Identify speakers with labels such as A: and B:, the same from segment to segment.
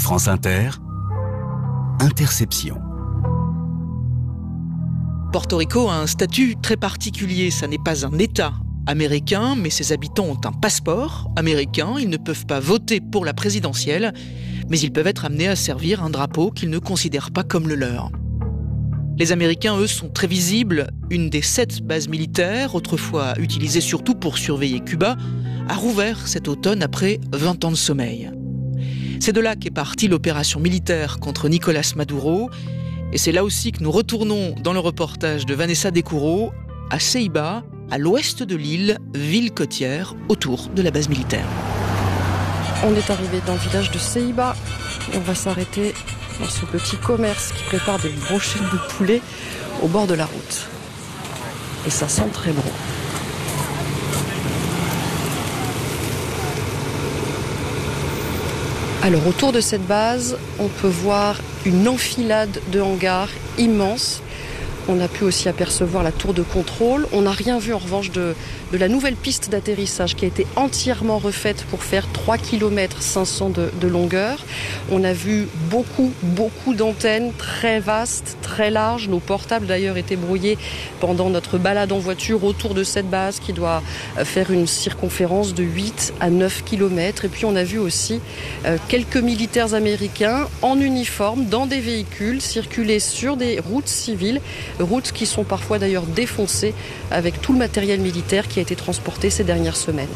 A: France Inter, Interception.
B: Porto Rico a un statut très particulier. Ça n'est pas un État américain, mais ses habitants ont un passeport américain. Ils ne peuvent pas voter pour la présidentielle, mais ils peuvent être amenés à servir un drapeau qu'ils ne considèrent pas comme le leur. Les Américains, eux, sont très visibles. Une des 7 bases militaires, autrefois utilisée surtout pour surveiller Cuba, a rouvert cet automne après 20 ans de sommeil. C'est de là qu'est partie l'opération militaire contre Nicolás Maduro. Et c'est là aussi que nous retournons dans le reportage de Vanessa Descoureaux à Ceiba, à l'ouest de l'île, ville côtière autour de la base militaire.
C: On est arrivé dans le village de Ceiba et on va s'arrêter dans ce petit commerce qui prépare des brochettes de poulet au bord de la route. Et ça sent très bon. Alors autour de cette base, on peut voir une enfilade de hangars immenses. On a pu aussi apercevoir la tour de contrôle. On n'a rien vu en revanche de la nouvelle piste d'atterrissage qui a été entièrement refaite pour faire 3 km 500 de longueur. On a vu beaucoup d'antennes très vastes, très larges. Nos portables d'ailleurs étaient brouillés pendant notre balade en voiture autour de cette base qui doit faire une circonférence de 8 à 9 km. Et puis on a vu aussi quelques militaires américains en uniforme dans des véhicules circuler sur des routes civiles. Routes qui sont parfois d'ailleurs défoncées avec tout le matériel militaire qui a été transporté ces dernières semaines.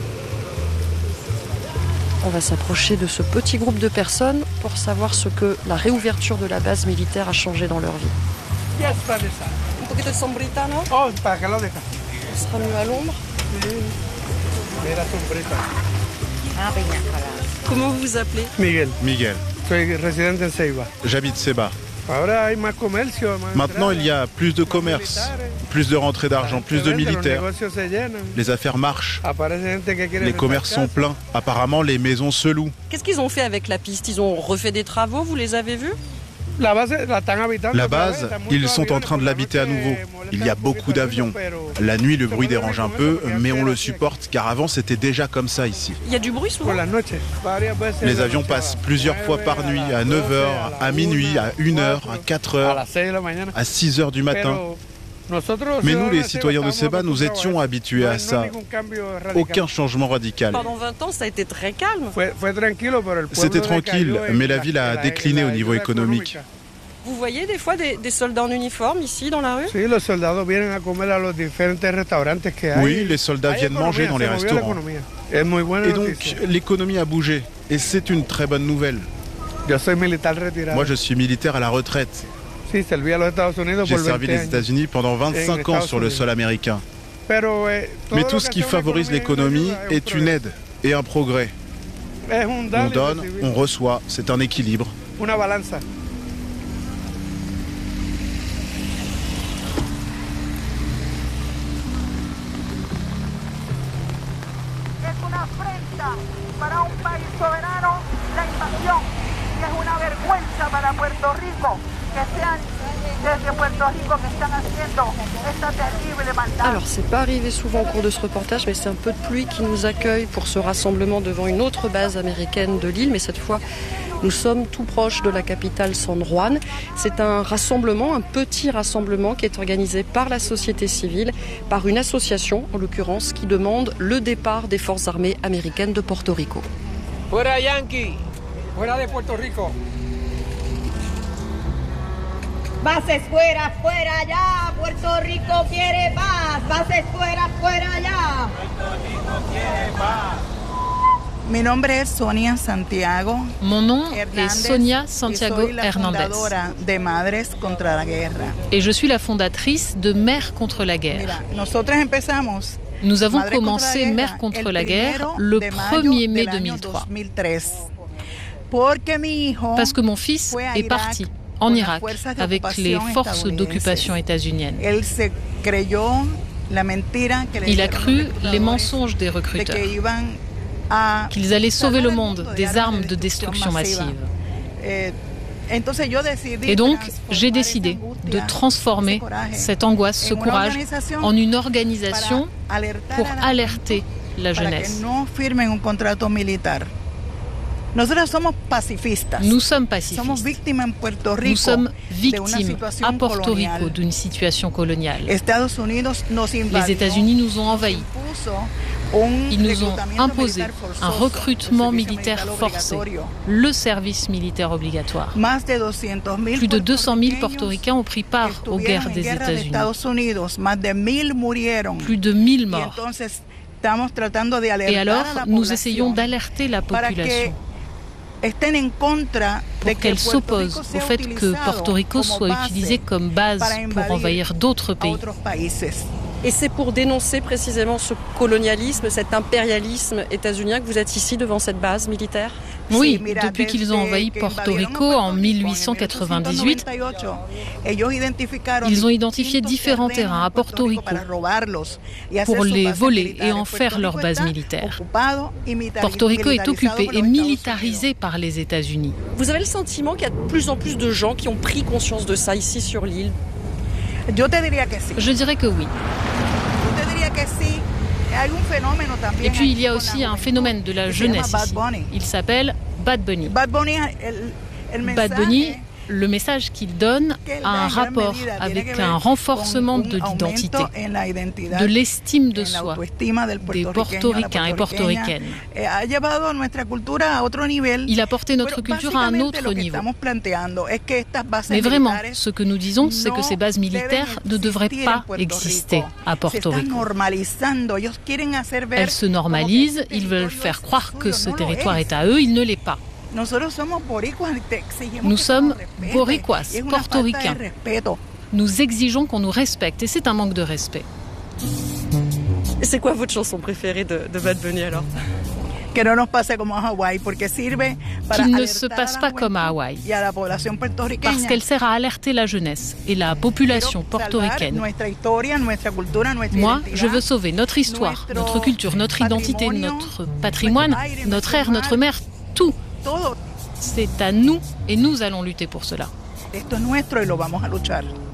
C: On va s'approcher de ce petit groupe de personnes pour savoir ce que la réouverture de la base militaire a changé dans leur vie. Un poquito de sombrita, non?
D: Oh, para que lo deja.
C: On sera mieux à l'ombre.
D: Mira sombrita.
C: Comment vous vous appelez?
D: Miguel.
E: Miguel.
D: Soy residente en Ceiba.
E: J'habite Ceiba.
D: Ahora hay más comercio, más
E: Maintenant, il y a plus de commerce, plus de rentrées d'argent, plus de militaires. Les affaires marchent. Les commerces sont pleins. Apparemment, les maisons se louent.
C: Qu'est-ce qu'ils ont fait avec la piste? Ils ont refait des travaux, vous les avez vus?
E: La base, ils sont en train de l'habiter à nouveau. Il y a beaucoup d'avions. La nuit, le bruit dérange un peu, mais on le supporte car avant, c'était déjà comme ça ici.
C: Il y a du bruit souvent?
E: Les avions passent plusieurs fois par nuit, à 9h, à minuit, à 1h, à 4h, à 6h du matin. Mais nous, les citoyens de Ceiba, nous étions habitués à ça. Aucun changement radical.
C: Pendant 20 ans, ça a été très calme.
E: C'était tranquille, mais la ville a décliné au niveau économique.
C: Vous voyez des fois des soldats en uniforme ici dans la rue?
E: Oui, les soldats viennent manger dans les restaurants. Et donc, l'économie a bougé. Et c'est une très bonne nouvelle. Moi, je suis militaire à la retraite. J'ai servi les États-Unis pendant 25 ans sur le sol américain. Mais tout ce qui favorise l'économie est une aide et un progrès. On donne, on reçoit, c'est un équilibre.
C: Alors c'est pas arrivé souvent au cours de ce reportage, mais c'est un peu de pluie qui nous accueille pour ce rassemblement devant une autre base américaine de l'île, mais cette fois nous sommes tout proche de la capitale San Juan. C'est un rassemblement, un petit rassemblement qui est organisé par la société civile, par une association en l'occurrence, qui demande le départ des forces armées américaines de Porto Rico.
D: Fuera Yankee, fuera de Puerto Rico.
F: Bases fuera, fuera ya, Puerto Rico quiere paz. Bases fuera, fuera ya. Puerto Rico quiere paz.
G: Mi nombre es Sonia Santiago.
H: Mon nom est Sonia Santiago Hernández.
G: De Madres contra la Guerra.
H: Et je suis la fondatrice de Mères contre la guerre. Nous avons commencé Mères contre la guerre le 1er mai 2003. Parce que mon fils est parti en Irak avec les forces d'occupation états-uniennes. Il a cru les mensonges des recruteurs, qu'ils allaient sauver le monde des armes de destruction massive. Et donc, j'ai décidé de transformer cette angoisse, ce courage, en une organisation pour alerter la jeunesse. Nous sommes pacifistes. Nous sommes victimes à Porto Rico d'une situation coloniale. Les États-Unis nous ont envahis. Ils nous ont imposé un recrutement militaire forcé, le service militaire obligatoire. Plus de 200 000 portoricains ont pris part aux guerres des États-Unis. Plus de 1000 morts. Et alors, nous essayons d'alerter la population pour qu'elle s'oppose au fait que Porto Rico soit utilisé comme base pour envahir d'autres pays.
C: Et c'est pour dénoncer précisément ce colonialisme, cet impérialisme états-unien que vous êtes ici devant cette base militaire ?
H: Oui, depuis qu'ils ont envahi Porto Rico en 1898, ils ont identifié différents terrains à Porto Rico pour les voler et en faire leur base militaire. Porto Rico est occupé et militarisé par les États-Unis.
C: Vous avez le sentiment qu'il y a de plus en plus de gens qui ont pris conscience de ça ici sur l'île ?
H: Je dirais que oui. Et puis il y a aussi un phénomène de la jeunesse ici. Il s'appelle Bad Bunny. Bad Bunny, le message qu'il donne a un rapport avec un renforcement de l'identité, de l'estime de soi des portoricains et portoricaines. Il a porté notre culture à un autre niveau. Mais vraiment, ce que nous disons, c'est que ces bases militaires ne devraient pas exister à Porto Rico. Elles se normalisent, ils veulent faire croire que ce territoire est à eux, il ne l'est pas. Nous sommes boricuas, portoricains. Nous exigeons qu'on nous respecte et c'est un manque de respect.
C: Et c'est quoi votre chanson préférée de Bad Bunny alors ?
H: Qu'il ne se passe pas comme à Hawaï, parce qu'elle sert à alerter la jeunesse et la population portoricaine. Moi, je veux sauver notre histoire, notre culture, notre identité, notre patrimoine, notre air, notre mer, tout. C'est à nous et nous allons lutter pour cela.